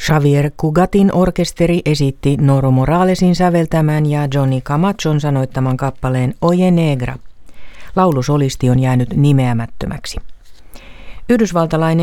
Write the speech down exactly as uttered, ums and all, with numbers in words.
Xavier Cugatin orkesteri esitti Noro Moralesin säveltämän ja Johnny Camachon sanoittaman kappaleen Oye Negra. Laulusolisti on jäänyt nimeämättömäksi. Yhdysvaltalainen